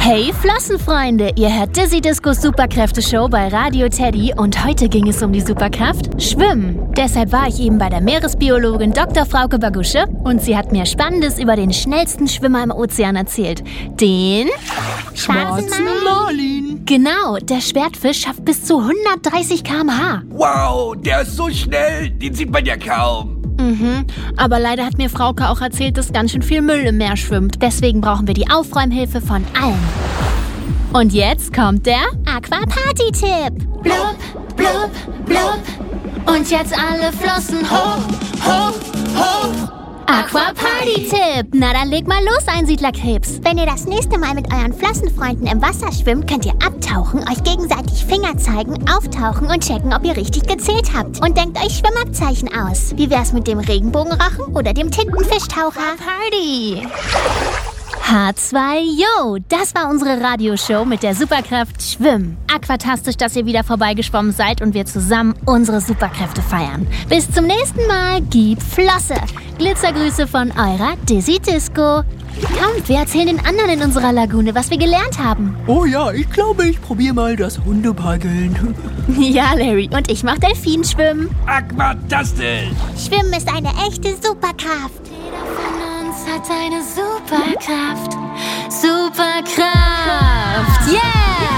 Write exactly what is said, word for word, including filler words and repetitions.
Hey Flossenfreunde, ihr hört Dizzy Discos Superkräfte-Show bei Radio Teddy und heute ging es um die Superkraft Schwimmen. Deshalb war ich eben bei der Meeresbiologin Doktor Frauke Bagusche und sie hat mir Spannendes über den schnellsten Schwimmer im Ozean erzählt. Den Schwarzen Marlin. Genau, der Schwertfisch schafft bis zu hundertdreißig Kilometer pro Stunde. Wow, der ist so schnell, den sieht man ja kaum. Mhm, aber leider hat mir Frauke auch erzählt, dass ganz schön viel Müll im Meer schwimmt. Deswegen brauchen wir die Aufräumhilfe von allen. Und jetzt kommt der Aquaparty-Tipp. Blub, blub, blub. Und jetzt alle Flossen hoch, hoch, hoch. Aquaparty-Tipp. Na dann leg mal los, Einsiedlerkrebs. Wenn ihr das nächste Mal mit euren Flossenfreunden im Wasser schwimmt, könnt ihr abtauchen, euch gegenseitig Finger zeigen, auftauchen und checken, ob ihr richtig gezählt habt. Und denkt euch Schwimmabzeichen aus. Wie wär's mit dem Regenbogenrochen oder dem Tintenfischtaucher? Party. H zwei, yo, das war unsere Radioshow mit der Superkraft Schwimmen. Aquatastisch, dass ihr wieder vorbeigeschwommen seid und wir zusammen unsere Superkräfte feiern. Bis zum nächsten Mal, gib Flosse. Glitzergrüße von eurer Dizzy Disco. Komm, wir erzählen den anderen in unserer Lagune, was wir gelernt haben. Oh ja, ich glaube, ich probiere mal das Hundepaddeln. Ja, Larry, und ich mach Delfinschwimmen. Aquatastisch. Schwimmen ist eine echte Superkraft. Jeder von uns hat eine Superkraft. Superkraft, yeah!